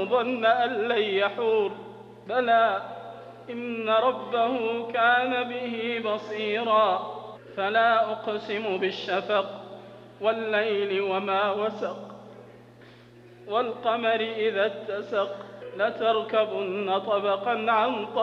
إنه ظن أن لن يحور بلى إن ربه كان به بصيرا فلا أقسم بالشفق والليل وما وسق والقمر إذا اتسق لتركبن طبقا عن طبق